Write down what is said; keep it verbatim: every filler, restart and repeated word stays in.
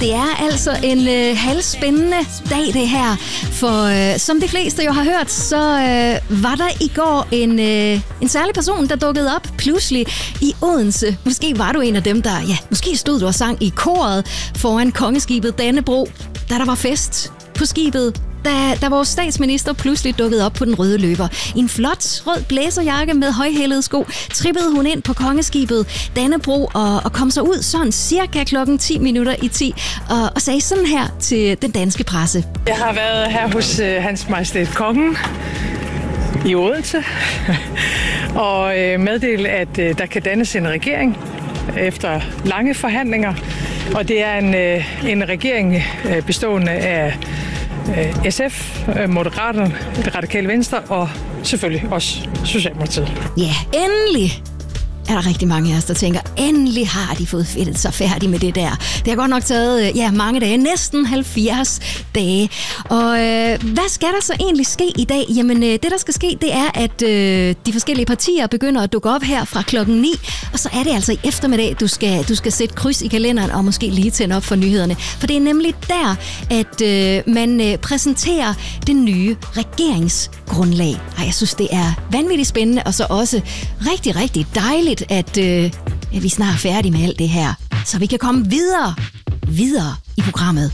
Det er altså en øh, halvspændende dag, det her. For øh, som de fleste jo har hørt, så øh, var der i går en, øh, en særlig person, der dukkede op pludselig i Odense. Måske var du en af dem, der, ja, måske stod du og sang i koret foran kongeskibet Dannebro, da der var fest på skibet. Da, da vores statsminister pludselig dukkede op på den røde løber. I en flot rød blæserjakke med højhælede sko trippede hun ind på kongeskibet Dannebro og, og kom så ud sådan cirka klokken ti minutter i ti og, og sagde sådan her til den danske presse. Jeg har været her hos øh, Hans Majestæt Kongen i Odense og øh, meddele, at øh, der kan dannes en regering efter lange forhandlinger. Og det er en, øh, en regering øh, bestående af S F, Moderaterne, Det Radikale Venstre og selvfølgelig også Socialdemokratiet. Ja, endelig er der rigtig mange af os, der tænker, endelig har de fået fedtet sig færdig med det der. Det har godt nok taget ja, mange dage, næsten halvfjerds dage. Og øh, hvad skal der så egentlig ske i dag? Jamen, øh, det der skal ske, det er, at øh, de forskellige partier begynder at dukke op her fra klokken ni, og så er det altså i eftermiddag, du skal, du skal sætte kryds i kalenderen og måske lige tænde op for nyhederne. For det er nemlig der, at øh, man øh, præsenterer det nye regeringsgrundlag. Ej, jeg synes, det er vanvittigt spændende, og så også rigtig, rigtig dejligt, at øh, vi snart er færdige med alt det her, så vi kan komme videre, videre i programmet.